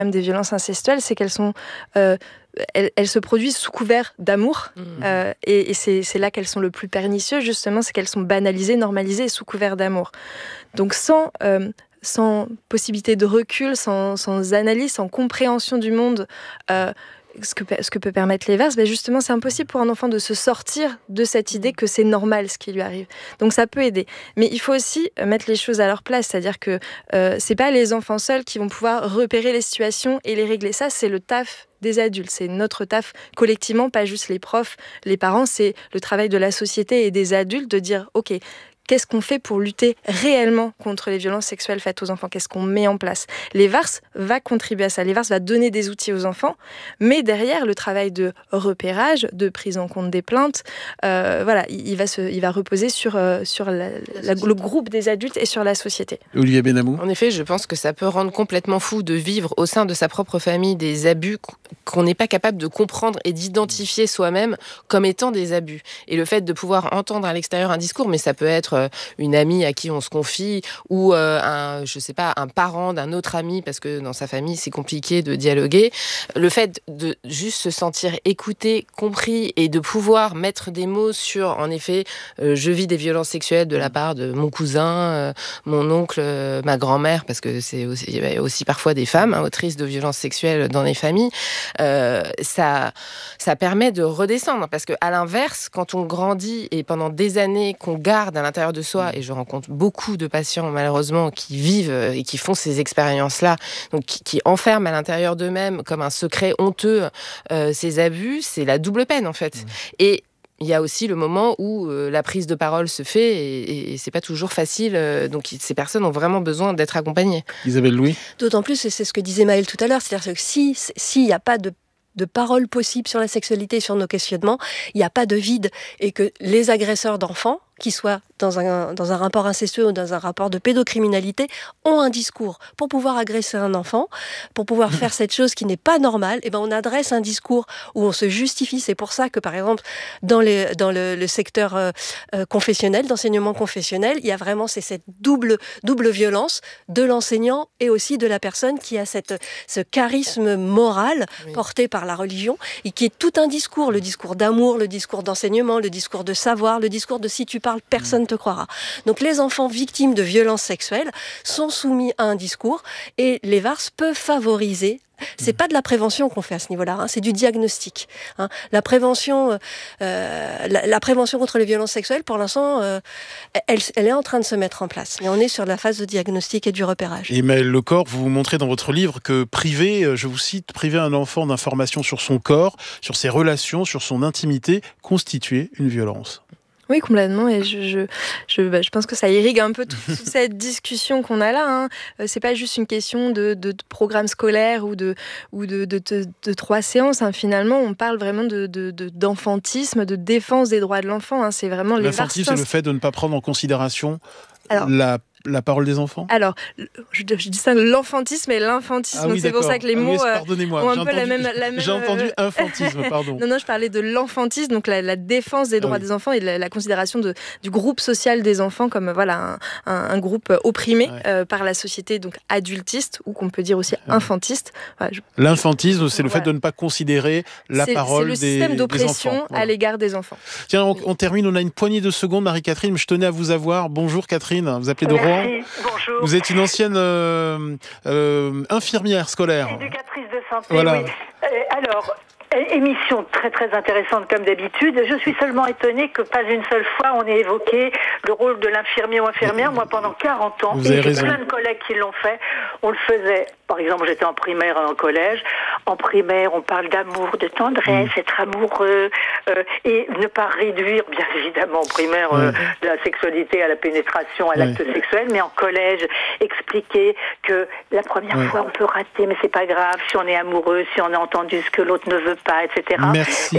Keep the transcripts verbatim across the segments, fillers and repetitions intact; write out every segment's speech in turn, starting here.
des violences incestuelles, c'est qu'elles sont... Euh, elles, elles se produisent sous couvert d'amour. Mmh. Euh, et et c'est, c'est là qu'elles sont le plus pernicieuses, justement, c'est qu'elles sont banalisées, normalisées et sous couvert d'amour. Donc sans... Euh, sans possibilité de recul, sans, sans analyse, sans compréhension du monde, euh, ce, que, ce que peut permettre les verses, ben justement, c'est impossible pour un enfant de se sortir de cette idée que c'est normal ce qui lui arrive. Donc ça peut aider. Mais il faut aussi mettre les choses à leur place, c'est-à-dire que euh, c'est pas les enfants seuls qui vont pouvoir repérer les situations et les régler. Ça, c'est le taf des adultes, c'est notre taf collectivement, pas juste les profs, les parents, c'est le travail de la société et des adultes de dire, ok, qu'est-ce qu'on fait pour lutter réellement contre les violences sexuelles faites aux enfants ? Qu'est-ce qu'on met en place ? Les V A R S va contribuer à ça. Les V A R S va donner des outils aux enfants, mais derrière, le travail de repérage, de prise en compte des plaintes, euh, voilà, il va, se, il va reposer sur, euh, sur la, la, le groupe des adultes et sur la société. Olivier Benamou. En effet, je pense que ça peut rendre complètement fou de vivre au sein de sa propre famille des abus qu'on n'est pas capable de comprendre et d'identifier soi-même comme étant des abus. Et le fait de pouvoir entendre à l'extérieur un discours, mais ça peut être une amie à qui on se confie ou euh, un, je sais pas, un parent d'un autre ami parce que dans sa famille c'est compliqué de dialoguer. Le fait de juste se sentir écouté, compris et de pouvoir mettre des mots sur, en effet, euh, je vis des violences sexuelles de la part de mon cousin, euh, mon oncle, euh, ma grand-mère, parce que c'est aussi, il y a aussi parfois des femmes hein, autrices de violences sexuelles dans les familles. Euh, ça, ça permet de redescendre parce que à l'inverse, quand on grandit et pendant des années qu'on garde à l'intérieur de soi, et je rencontre beaucoup de patients malheureusement qui vivent et qui font ces expériences-là, donc qui, qui enferment à l'intérieur d'eux-mêmes comme un secret honteux euh, ces abus, c'est la double peine en fait. Mmh. Et il y a aussi le moment où euh, la prise de parole se fait et, et, et c'est pas toujours facile. Euh, donc ces personnes ont vraiment besoin d'être accompagnées. Isabelle Louis. D'autant plus, et c'est ce que disait Maëlle tout à l'heure, c'est-à-dire que si s'il n'y a pas de de paroles possibles sur la sexualité, sur nos questionnements, il n'y a pas de vide et que les agresseurs d'enfants, qu'ils soient dans un, dans un rapport incestueux ou dans un rapport de pédocriminalité, ont un discours. Pour pouvoir agresser un enfant, pour pouvoir faire cette chose qui n'est pas normale, eh ben on adresse un discours où on se justifie. C'est pour ça que, par exemple, dans, les, dans le, le secteur euh, euh, confessionnel, d'enseignement confessionnel, il y a vraiment c'est cette double, double violence de l'enseignant et aussi de la personne qui a cette, ce charisme moral oui. porté par la religion et qui est tout un discours, le discours d'amour, le discours d'enseignement, le discours de savoir, le discours de si tu parles, personne ne te croira. Donc les enfants victimes de violences sexuelles sont soumis à un discours et les V A R S peuvent favoriser. C'est pas de la prévention qu'on fait à ce niveau-là, hein, c'est du diagnostic. Hein. La prévention, euh, la, la prévention contre les violences sexuelles, pour l'instant, euh, elle, elle est en train de se mettre en place. Mais on est sur la phase de diagnostic et du repérage. Et Maëlle Lecor, vous montrez dans votre livre que priver, je vous cite, priver un enfant d'informations sur son corps, sur ses relations, sur son intimité, constituait une violence. Oui, complètement. Et je, je, je, bah, je pense que ça irrigue un peu toute, toute cette discussion qu'on a là. Hein. C'est pas juste une question de, de, de programme scolaire ou de, ou de, de, de, de trois séances. Hein. Finalement, on parle vraiment de, de, de, d'enfantisme, de défense des droits de l'enfant. Hein. C'est vraiment les L'infantisme, c'est le fait de ne pas prendre en considération Alors, la La parole des enfants ? Alors, je, je distingue l'enfantisme et l'infantisme. Ah oui, c'est d'accord. pour ça que les ah mots oui, euh, pardonnez-moi. ont un j'ai peu entendu, la même, la même... J'ai entendu infantisme, pardon. non, non, je parlais de l'enfantisme, donc la, la défense des droits ah oui. des enfants et la, la considération de, du groupe social des enfants comme voilà, un, un, un groupe opprimé ouais. euh, par la société, donc adultiste, ou qu'on peut dire aussi infantiste. Voilà, je... L'infantisme, c'est le voilà. fait de ne pas considérer la c'est, parole des enfants. C'est des le système d'oppression enfants, voilà. à l'égard des enfants. Tiens, on, on termine, on a une poignée de secondes, Marie-Catherine, mais je tenais à vous avoir. Bonjour Catherine, vous appelez de Rouen. Bonjour. Vous êtes une ancienne euh, euh, infirmière scolaire. Éducatrice de santé, voilà. oui. Euh, alors, émission très très intéressante comme d'habitude. Je suis seulement étonnée que pas une seule fois on ait évoqué le rôle de l'infirmier ou infirmière. Moi, pendant quarante ans, vous et avez j'ai raison. plein de collègues qui l'ont fait, on le faisait. Par exemple, j'étais en primaire et en collège. En primaire, on parle d'amour, de tendresse, mmh. être amoureux, euh, et ne pas réduire, bien évidemment, en primaire, euh, mmh. de la sexualité à la pénétration, à l'acte mmh. sexuel, mais en collège, expliquer que la première mmh. fois, on peut rater, mais c'est pas grave, si on est amoureux, si on a entendu ce que l'autre ne veut pas, et cetera. Merci. Et, et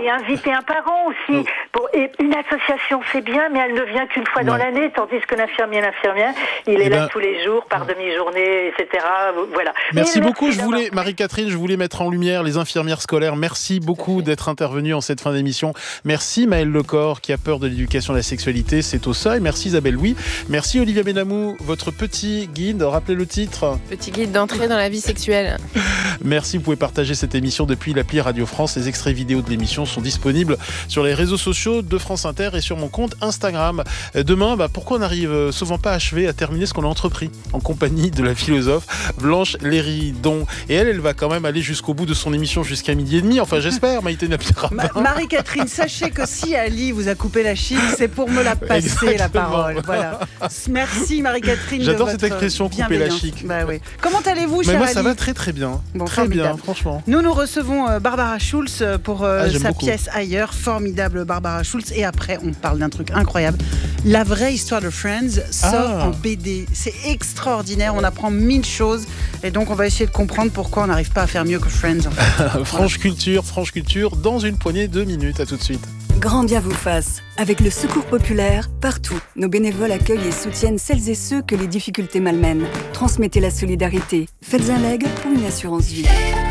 Et inviter un parent aussi. Oui. Pour, et une association, c'est bien, mais elle ne vient qu'une fois Ouais. dans l'année, tandis que l'infirmier, l'infirmière, il est Eh là ben, tous les jours, par demi-journée, et cetera. Voilà. Merci Mais beaucoup. Je d'avoir- voulais, Marie-Catherine, je voulais mettre en lumière les infirmières scolaires. Merci beaucoup d'être intervenue en cette fin d'émission. Merci Maëlle Lecor, qui a peur de l'éducation à la sexualité. C'est au seuil. Merci Isabelle Louis. Merci Olivia Benamou. Votre petit guide, rappelez le titre. Petit guide d'entrée dans la vie sexuelle. Merci. Vous pouvez partager cette émission depuis l'appli Radio France. Les extraits vidéo de l'émission sont disponibles sur les réseaux sociaux de France Inter et sur mon compte Instagram. Demain, bah, pourquoi on n'arrive souvent pas achevé à terminer ce qu'on a entrepris en compagnie de la philosophe Blanche Léridon. Et elle, elle va quand même aller jusqu'au bout de son émission jusqu'à midi et demi. Enfin, j'espère, Maïté Napi-Rabin. Ma- Marie-Catherine, sachez que si Ali vous a coupé la chic, c'est pour me la passer, Exactement. la parole. Voilà. Merci Marie-Catherine. de J'adore cette votre expression, couper la bienveillance. chic. Bah oui. Comment allez-vous, Mais cher moi, ça Ali va très très bien. Bon, très bien, formidable. franchement. Nous, nous recevons euh, Barbara Schulz euh, pour euh, Ah, j'aime sa beaucoup. pièce Ailleurs. Formidable Barbara Schulz. Et après, on parle d'un truc incroyable. La vraie histoire de Friends sort Ah. en B D. C'est extraordinaire. On apprend mille choses. Et donc, on va essayer de comprendre pourquoi on n'arrive pas à faire mieux que Friends. En fait. Franche culture, franche culture, dans une poignée de minutes. À tout de suite. Grand bien vous fasse. Avec le Secours populaire, partout, nos bénévoles accueillent et soutiennent celles et ceux que les difficultés malmènent. Transmettez la solidarité. Faites un leg ou une assurance vie.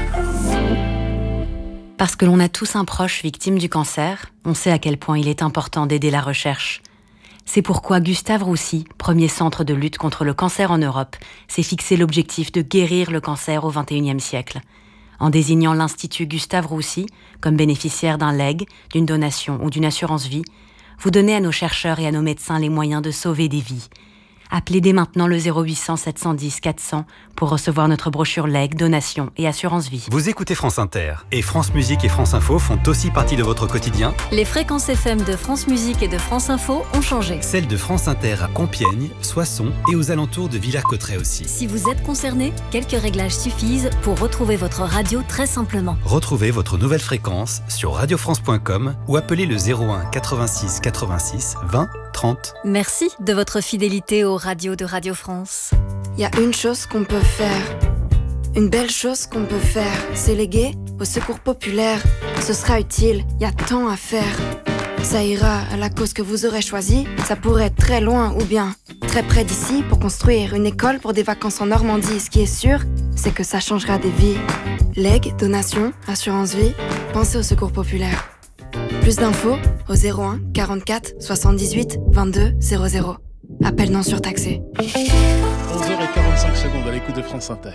Parce que l'on a tous un proche victime du cancer, on sait à quel point il est important d'aider la recherche. C'est pourquoi Gustave Roussy, premier centre de lutte contre le cancer en Europe, s'est fixé l'objectif de guérir le cancer au vingt et unième siècle. En désignant l'Institut Gustave Roussy comme bénéficiaire d'un leg, d'une donation ou d'une assurance vie, vous donnez à nos chercheurs et à nos médecins les moyens de sauver des vies. Appelez dès maintenant le zéro huit cents sept cent dix quatre cents pour recevoir notre brochure leg, donation et assurance vie. Vous écoutez France Inter et France Musique et France Info font aussi partie de votre quotidien. Les fréquences F M de France Musique et de France Info ont changé. Celles de France Inter à Compiègne, Soissons et aux alentours de Villers-Cotterêts aussi. Si vous êtes concerné, quelques réglages suffisent pour retrouver votre radio très simplement. Retrouvez votre nouvelle fréquence sur radio france point com ou appelez le zéro un quatre-vingt-six quatre-vingt-six vingt trente. Merci de votre fidélité aux radios de Radio France. Il y a une chose qu'on peut faire, une belle chose qu'on peut faire, c'est léguer au secours populaire. Ce sera utile, il y a tant à faire. Ça ira à la cause que vous aurez choisie, ça pourrait être très loin ou bien très près d'ici pour construire une école pour des vacances en Normandie. Ce qui est sûr, c'est que ça changera des vies. Legs, donations, assurance vie, pensez au secours populaire. Plus d'infos au zéro un quarante-quatre soixante-dix-huit vingt-deux zéro zéro. Appel non surtaxé. onze heures quarante-cinq secondes à l'écoute de France Inter.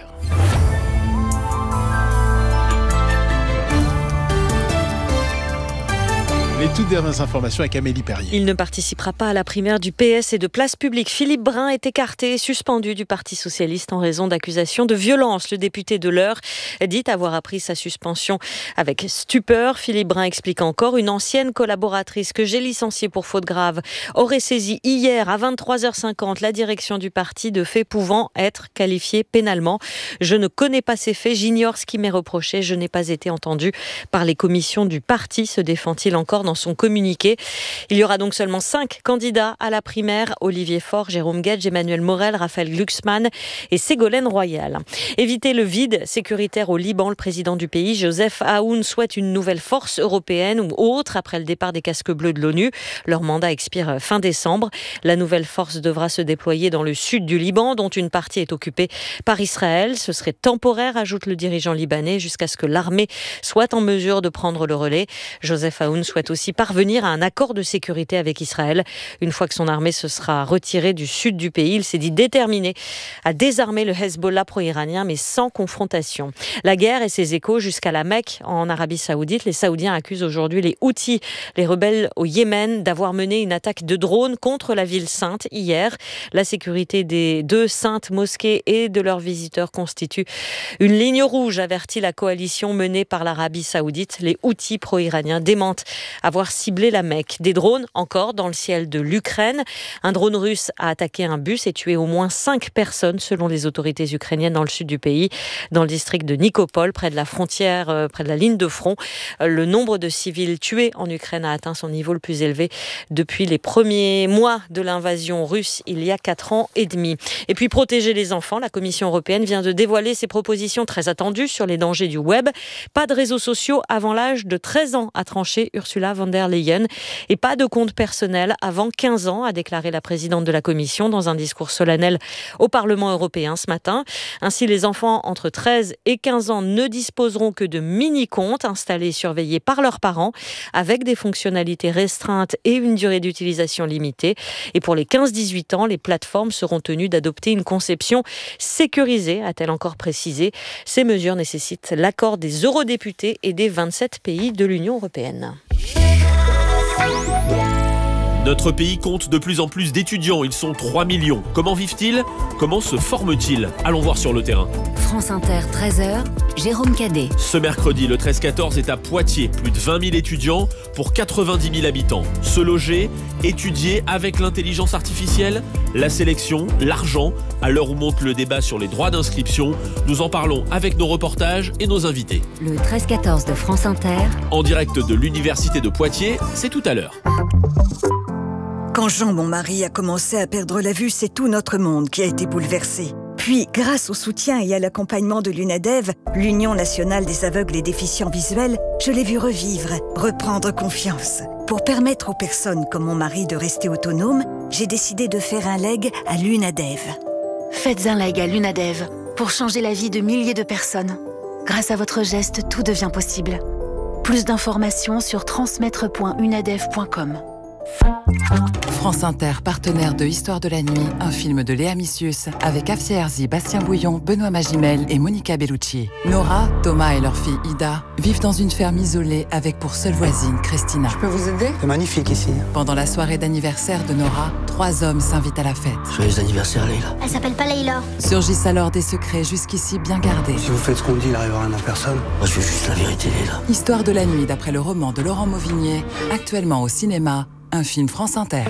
Les toutes dernières informations avec Amélie Perrier. Il ne participera pas à la primaire du P S et de Place Publique. Philippe Brun est écarté et suspendu du Parti socialiste en raison d'accusations de violence. Le député de l'Eure dit avoir appris sa suspension avec stupeur. Philippe Brun explique encore: une ancienne collaboratrice que j'ai licenciée pour faute grave aurait saisi hier à vingt-trois heures cinquante la direction du parti de faits pouvant être qualifiés pénalement. Je ne connais pas ces faits, j'ignore ce qui m'est reproché. Je n'ai pas été entendu par les commissions du parti, se défend-il encore dans son communiqué. Il y aura donc seulement cinq candidats à la primaire: Olivier Faure, Jérôme Guedj, Emmanuel Morel, Raphaël Glucksmann et Ségolène Royal. Éviter le vide sécuritaire au Liban, le président du pays, Joseph Aoun, souhaite une nouvelle force européenne ou autre après le départ des casques bleus de l'ONU. Leur mandat expire fin décembre. La nouvelle force devra se déployer dans le sud du Liban, dont une partie est occupée par Israël. Ce serait temporaire, ajoute le dirigeant libanais, jusqu'à ce que l'armée soit en mesure de prendre le relais. Joseph Aoun souhaite aussi parvenir à un accord de sécurité avec Israël. Une fois que son armée se sera retirée du sud du pays, il s'est dit déterminé à désarmer le Hezbollah pro-iranien, mais sans confrontation. La guerre et ses échos jusqu'à la Mecque, en Arabie Saoudite. Les Saoudiens accusent aujourd'hui les Houthis, les rebelles au Yémen, d'avoir mené une attaque de drone contre la ville sainte hier. La sécurité des deux saintes mosquées et de leurs visiteurs constitue une ligne rouge, avertit la coalition menée par l'Arabie Saoudite. Les Houthis pro-iraniens démentent avoir avoir ciblé la Mecque. Des drones encore dans le ciel de l'Ukraine. Un drone russe a attaqué un bus et tué au moins cinq personnes selon les autorités ukrainiennes dans le sud du pays, dans le district de Nikopol, près de la frontière, euh, près de la ligne de front. Euh, le nombre de civils tués en Ukraine a atteint son niveau le plus élevé depuis les premiers mois de l'invasion russe il y a quatre ans et demi. Et puis protéger les enfants, la Commission européenne vient de dévoiler ses propositions très attendues sur les dangers du web. Pas de réseaux sociaux avant l'âge de treize ans, a tranché Ursula von der Leyen. Et pas de compte personnel avant quinze ans, a déclaré la présidente de la Commission dans un discours solennel au Parlement européen ce matin. Ainsi, les enfants entre treize et quinze ans ne disposeront que de mini-comptes installés et surveillés par leurs parents, avec des fonctionnalités restreintes et une durée d'utilisation limitée. Et pour les quinze dix-huit ans, les plateformes seront tenues d'adopter une conception sécurisée, a-t-elle encore précisé. Ces mesures nécessitent l'accord des eurodéputés et des vingt-sept pays de l'Union européenne. Notre pays compte de plus en plus d'étudiants, ils sont trois millions. Comment vivent-ils ? Comment se forment-ils ? Allons voir sur le terrain. France Inter, treize heures, Jérôme Cadet. Ce mercredi, le treize quatorze est à Poitiers. Plus de vingt mille étudiants pour quatre-vingt-dix mille habitants. Se loger, étudier avec l'intelligence artificielle, la sélection, l'argent. À l'heure où monte le débat sur les droits d'inscription, nous en parlons avec nos reportages et nos invités. Le treize quatorze de France Inter. En direct de l'Université de Poitiers, c'est tout à l'heure. Quand Jean, mon mari, a commencé à perdre la vue, c'est tout notre monde qui a été bouleversé. Puis, grâce au soutien et à l'accompagnement de l'UNADEV, l'Union nationale des aveugles et déficients visuels, je l'ai vu revivre, reprendre confiance. Pour permettre aux personnes comme mon mari de rester autonomes, j'ai décidé de faire un leg à l'UNADEV. Faites un leg à l'UNADEV pour changer la vie de milliers de personnes. Grâce à votre geste, tout devient possible. Plus d'informations sur transmettre point unadev point com. France Inter, partenaire de Histoire de la nuit, un film de Léa Missius avec Afsia Herzi, Bastien Bouillon, Benoît Magimel et Monica Bellucci. Nora, Thomas et leur fille Ida vivent dans une ferme isolée avec pour seule voisine Christina. Je peux vous aider ? C'est magnifique ici. Pendant la soirée d'anniversaire de Nora, trois hommes s'invitent à la fête. Joyeux anniversaire, Leïla. Elle s'appelle pas Leïla. Surgissent alors des secrets jusqu'ici bien gardés. Si vous faites ce qu'on dit, il n'arrivera rien à personne. Moi, je veux juste la vérité, Leïla. Histoire de la nuit, d'après le roman de Laurent Mauvigné, actuellement au cinéma. Un film France Inter.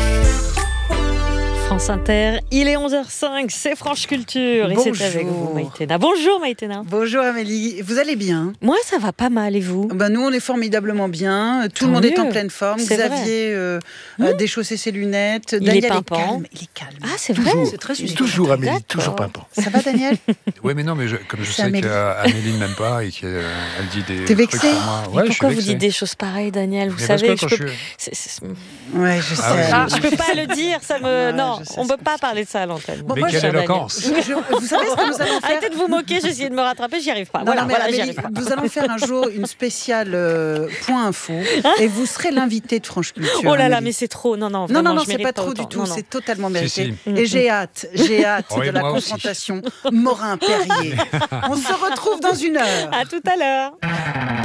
France Inter, il est onze heures cinq, c'est Franche Culture. Et Bonjour. c'est avec vous, Maïtena. Bonjour, Maïtena. Bonjour, Amélie. Vous allez bien ? Moi, ça va pas mal, et vous ? Ben, nous, on est formidablement bien. Tout Tant le monde mieux. est en pleine forme. C'est Xavier euh, mmh. a déchaussé ses lunettes. Il Daniel est est, pimpant. calme. Il est calme. Ah, c'est vrai ? C'est très suspect. Toujours Amélie, D'accord. toujours pimpant. Ça va, Daniel ? Oui, mais non, mais je, comme je C'est sais Amélie. qu'Amélie ne m'aime pas et qu'elle dit des T'es trucs vexé ? sur moi. Mais Ouais, je pourquoi suis vous vexé. dites des choses pareilles, Daniel ? Vous Mais parce savez, que quand je peux... je suis- c'est- c'est- Ouais, je sais. Ah oui. Ah, je peux pas le dire, ça me... Ouais, non, je sais on ce peut que pas tu parler de ça à l'antenne. Bon, Mais moi, quelle je- éloquence. Je- je- vous savez ce que nous allons faire ? Arrêtez de vous moquer, j'essayais de me rattraper, j'y arrive pas. Non, voilà, non, mais voilà, j'y Amélie, arrive pas. nous allons faire un jour une spéciale euh, point info et vous serez l'invité de Franche Culture. Oh là là, Amélie. mais c'est trop. Non, non, Non, vraiment, non, non, je c'est mérite pas trop autant. du tout, Non, non. c'est totalement mérité. si. Et j'ai hâte, j'ai hâte Oh, et de la moi aussi. confrontation Morin-Perrier. On se retrouve dans une heure. À tout à l'heure.